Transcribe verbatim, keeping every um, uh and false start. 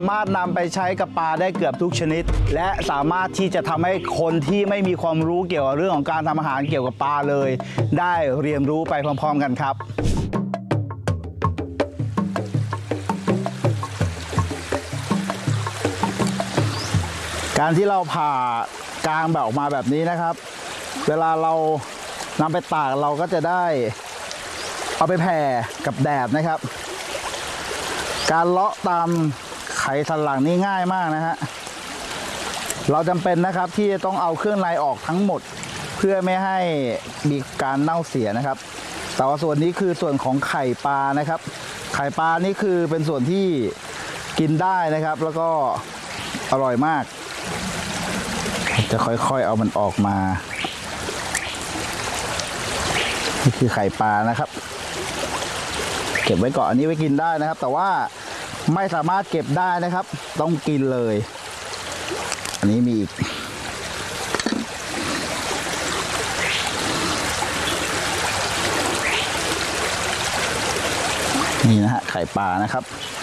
สามารถนำไปใช้กับปลาได้เกือบทุกชนิดและสามารถที่จะทำให้คนที่ไม่มีความรู้เกี่ยวกับเรื่องของการทำอาหารเกี่ยวกับปลาเลยได้เรียนรู้ไปพร้อมๆกันครับการที่เราผ่ากลางแบบออกมาแบบนี้นะครับเวลาเรานำไปตากเราก็จะได้เอาไปแผ่กับแดดนะครับการเลาะตามไขสันหลังนี่ง่ายมากนะฮะเราจำเป็นนะครับที่จะต้องเอาเครื่องในออกทั้งหมดเพื่อไม่ให้มีการเน่าเสียนะครับแต่ว่าส่วนนี้คือส่วนของไข่ปลานะครับไข่ปลานี่คือเป็นส่วนที่กินได้นะครับแล้วก็อร่อยมากจะค่อยๆเอามันออกมานี่คือไข่ปลานะครับเก็บไว้ก่อนอันนี้ไว้กินได้นะครับแต่ว่าไม่สามารถเก็บได้นะครับต้องกินเลยอันนี้มีอีกนี่นะฮะไข่ปลานะครับ